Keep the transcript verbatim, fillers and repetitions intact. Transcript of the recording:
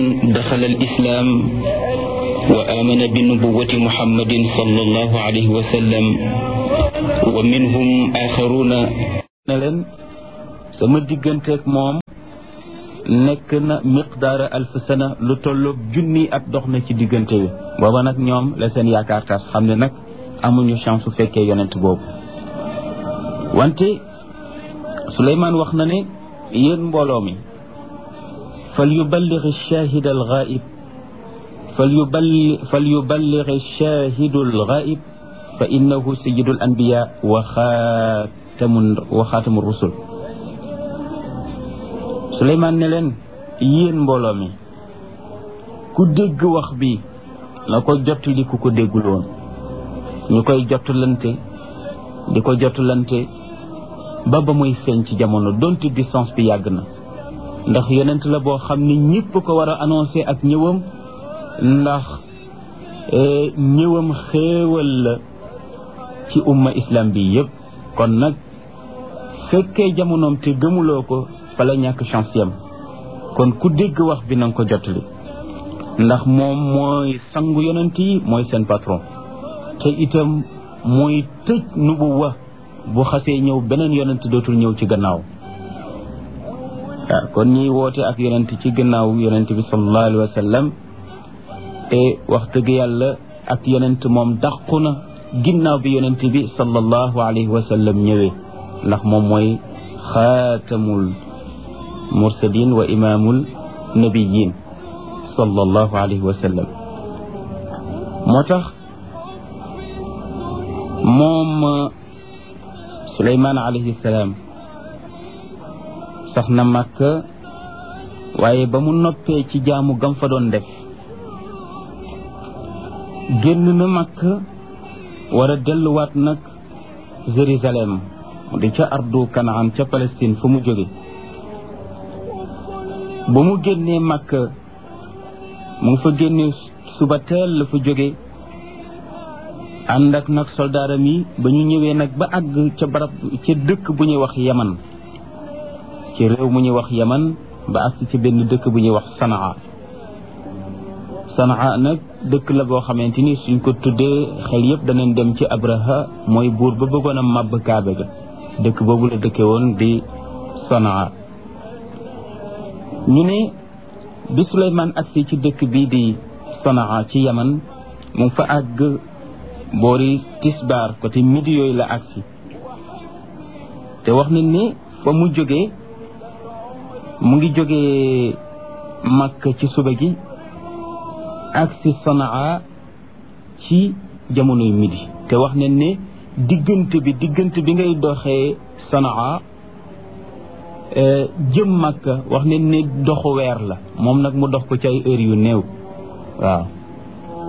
دخل الإسلام وآمن بنبوة محمد صلى الله عليه وسلم ومنهم آخرون نلن سما ديغنتك موم nekk na miqdaara alf sana lu tolloog junni at dox na ci diggante bi booba nag ñoom la seen yaakaar tas xam ne nag amuñu chance su fekkee yonent boobu wante Suleymaan wax na ne yéen mbooloo mi fal yuballigh ash-shahid al-ghaib fal yuballigh fal yuballigh ash-shahid al-ghaib fa innahu sayyidul anbiya wa khatamun wa khatamur rusul Suleymaan ne leen yéen mbooloo mi ku dégg wax bi na ko jottali ku ko déggul woon ñu koy jottalante di ko jottalante ba ba muy feeñ ci jamono donte distance bi yàgg na ndax yonent la boo xam ni ñëpp ko war a annoncé ak ñëwam ndax ñëwam xéewal la ci umma islam bi yëpp kon nag fekkee jamonoom te gëmuloo ko fala ñàkk chance yam kon ku dégg wax bi nanga ko jottali ndax moom mooy sangu yonent yi mooy seen patron te itam mooy tëj nubuwa bu xasee ñëw beneen yonent dootul ñëw ci gannaaw waaw kon ñiy woote ak yonent ci gannaaw yonent bi sallallahu alayhi wa sallam te wax dëgg yàlla ak yonent moom dàqu na ginnaaw bi yonent bi sallallahu alayhi wa sallam ñëwee ndax moom mooy xaatamul mursalin wa imaamul nabiyin sallallahu alayhi wa sallam moo tax moom Suleymaan alayhi salaam sax na Makka waaye ba mu noppee ci jaamu gam fa doon def génn na Makka war a delluwaat nag Jérusalem di ca ardu Kanaan ca Palestine fa mu jóge ba mu génnee Makka mu ngi fa génnee suba teel la fa jóge ànd ak nag soldaaram yi ba ñu ñëwee nag ba àgg ca barab ca dëkk bu ñuy wax Yaman ci réew mu ñuy wax Yaman ba àgg ci benn dëkk bu ñuy wax Sanaa Sanaa nag dëkk la boo xamante ni suñ ko tuddee xel yëpp danañ dem ci Abraha mooy buur ba bëggoon a màbb Kaaba ga dëkk boobu la dëkke woon di Sanaa ñu ne bi Suleymaan agsi ci dëkk bii di Sanaa ci Yaman mu ngi fa àgg boori tisbaar côté midi yooyu la agsi te wax nañ ne fa mu jógee mu ngi jógee Makka ci suba gi agsi Sanaa ci jamonoy midi te wax nañ ne diggante bi diggante bi ngay doxee Sanaa jëm Makka wax nañ ne doxu weer la moom nag mu dox ko ci ay heures yu néew waaw